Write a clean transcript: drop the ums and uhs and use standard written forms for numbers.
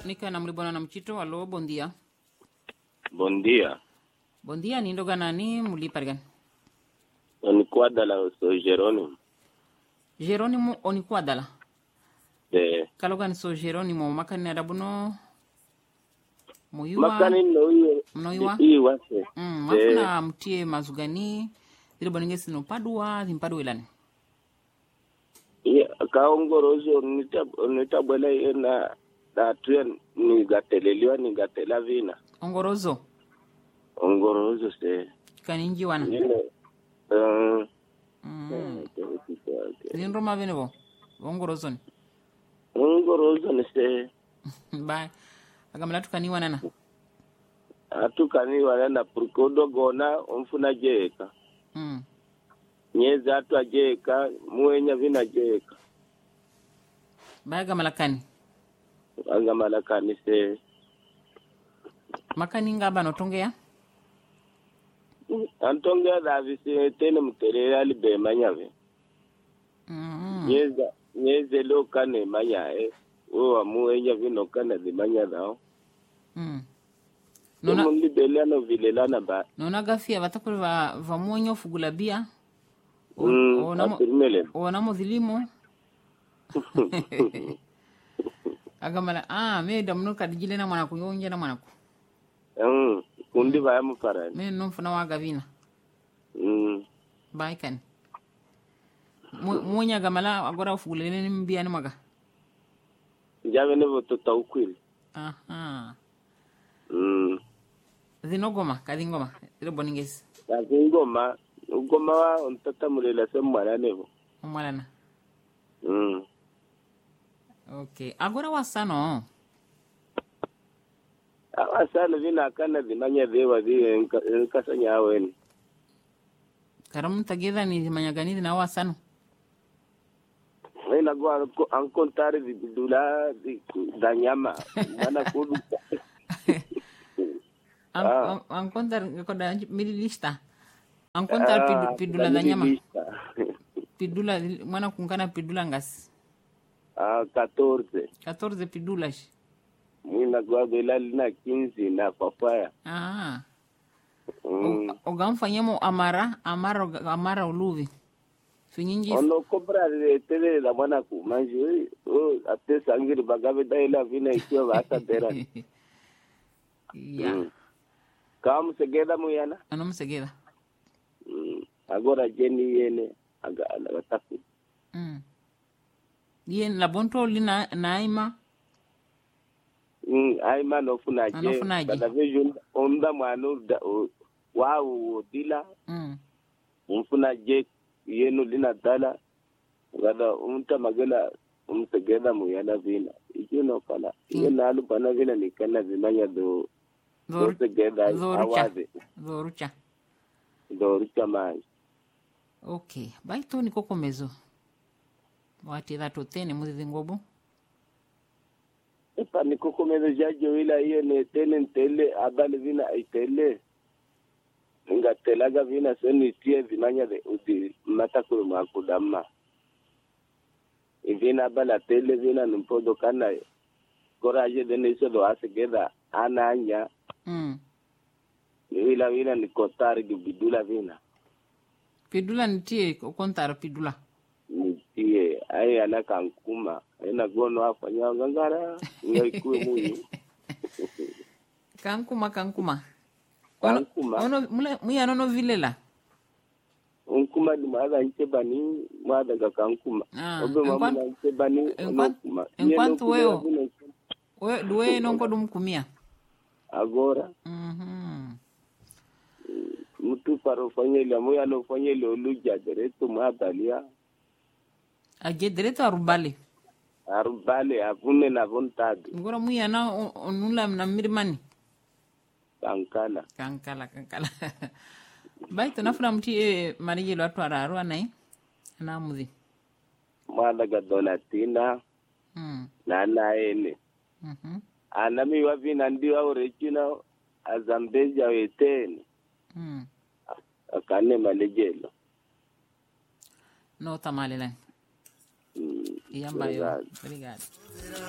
Nika na mlibona na mchito. Alo, bom dia. Bom dia. Bom dia, ni ndoga nani muliparigan? Onikuadala so Jerônimo. Jerônimo onikuadala. De. Kalogan so Jerônimo makani adabuno moyua. Makani Mnoiwa. Iwa se. Mafuna mtie mazugani. Dile boningesi no padua, zimpadu ilani. Kaongorozo nitabwela ina da tuen ni gateleliwa ni gatela vina. Ongorozo. Ongorozo se. Kaninji wana. Zinro mavene bo. Ongorozo ni. Ongorozo ni se. Bye. Agamala tukaniwa nana. Atukaniwa nana purkodo gona umfuna jeka. Nyeza atu ajeka muenya vina jeka. Bye gamalakani. Agamalakani se. Makani ngaba no tongea? Antongea davisi tene muterera libe manyave. Nyeze lo kane manya o amuenya vino kana di manya dao. Nona libele no vilelana ba. Nona gafia batakuri va muonyo fugula bia. Onamo dhilimo. Agamala me damno kadijile na mwanako yonje na mwanako. Kundi vaya mufara. Me no funa waga vina. Baikan. Mwonya agamala agora ufugule ni mbia ni maga. Jawe ne voto taukwili. Aha. Zinogoma, kadingoma. Ilo boningesi. Kadingoma. Ugoma wa untata mulela semwana nevo. Mwana. Okay. Agora wasano. Wasano vina kana dimanya dewa di nkasanya aweni. Karamu tagedha ni dimanya gani na wasano. Ina gwa ankontari bidula da nyama. Mana kudu. Ankontari koda mililista. Ankontar pidula da nyama. Pidula mwana kunkana pidula ngasi. 14 pidulas. Mwina gwa bela lina 15 na papaya. Ogamfanyemo amara uluvi. Finyinji. Ono kobra tele la mwana kumanji. Ate sangiri bagabe daila vina ikiwa vasa tera. Ya. Kamu segeda muyana? Ano segeda. Agora jeni yene agataku. Yen la bonto lina naima. Aima no funaje. Bada vejun onda manu wao dila. Mfunaje yenu lina dala. Gada magela segeda muyana vina. Ikino kala. Yena alu pana vina nikana vimanya do segeda awaze. Dorucha mai. Okay. Baito ni koko mezo. Wati dhato tene muzizi ngobo? Epa ni koko mezo jajo ila iyo ne tene ntele abali vina itele. Nga telaga vina soni tie vimanya de uti matakuru makudama. Ivina abala tele vina numpodo kana koraje dene iso do asegeda ananya. Ila vina ni kotari gubidula vina. Pidula nitie kontara pidula. Nitie ai ana kankuma ina gono afanya ngangara ngaikuwe muyi. Kankuma. Ono muya nono vilela. Unkuma di maada nchebani maada ga kankuma. Obe mamuna nchebani onokuma. Enquanto we duwe nonko dumkumia. Agora. Mutu paro fanyele moya no fanyele oluja direto madalia. Aje direto arubale avune na vontade. Ngora muya na onula na mirimani. Kankala. Baito nafuna mti marije lo atu araru anai. Na muzi. Mada ga Donatina. Na ene. Anami wavina ndiwa orechina azambeja weteni. Akane malejelo. No tamale lang. Iyamba yo. Obrigado.